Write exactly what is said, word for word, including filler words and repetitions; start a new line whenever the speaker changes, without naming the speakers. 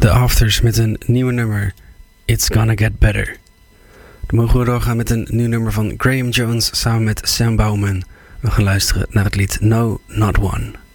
The Afters met een nieuwe nummer, It's Gonna Get Better. Dan mogen we doorgaan met een nieuw nummer van Graham Jones samen met Sam Bowman. We gaan luisteren naar het lied No Not One.